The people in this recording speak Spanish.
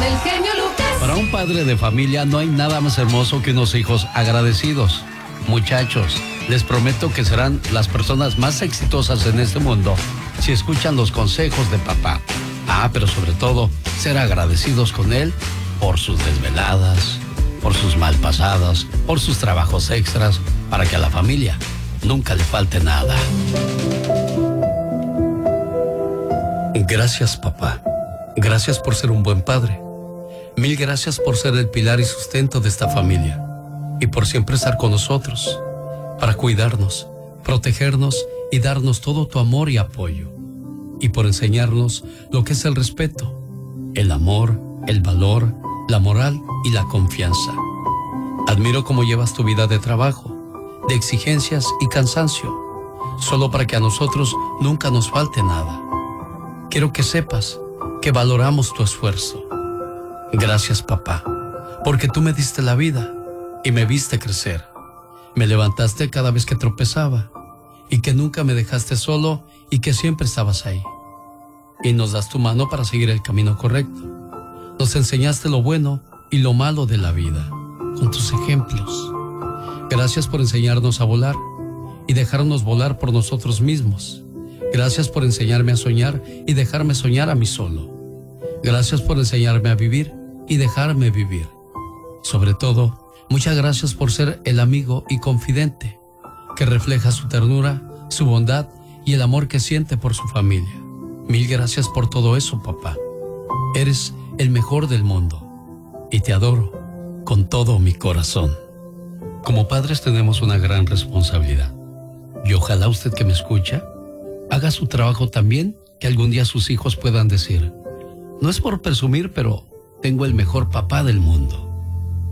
el genio Lucas. Para un padre de familia no hay nada más hermoso que unos hijos agradecidos. Muchachos, les prometo que serán las personas más exitosas en este mundo si escuchan los consejos de papá. Pero sobre todo, ser agradecidos con él por sus desveladas, por sus malpasadas, por sus trabajos extras, para que a la familia nunca le falte nada. Gracias, papá. Gracias por ser un buen padre. Mil gracias por ser el pilar y sustento de esta familia. Y por siempre estar con nosotros, para cuidarnos, protegernos y darnos todo tu amor y apoyo. Y por enseñarnos lo que es el respeto, el amor, el valor, la moral y la confianza. Admiro cómo llevas tu vida de trabajo, de exigencias y cansancio, solo para que a nosotros nunca nos falte nada. Quiero que sepas que valoramos tu esfuerzo. Gracias, papá, porque tú me diste la vida y me viste crecer. Me levantaste cada vez que tropezaba y que nunca me dejaste solo y que siempre estabas ahí. Y nos das tu mano para seguir el camino correcto. Nos enseñaste lo bueno y lo malo de la vida con tus ejemplos. Gracias por enseñarnos a volar y dejarnos volar por nosotros mismos. Gracias por enseñarme a soñar y dejarme soñar a mí solo. Gracias por enseñarme a vivir y dejarme vivir. Sobre todo, muchas gracias por ser el amigo y confidente que refleja su ternura, su bondad y el amor que siente por su familia. Mil gracias por todo eso, papá. Eres el mejor del mundo y te adoro con todo mi corazón. Como padres tenemos una gran responsabilidad y ojalá usted que me escucha haga su trabajo tan bien que algún día sus hijos puedan decir: no es por presumir, pero tengo el mejor papá del mundo.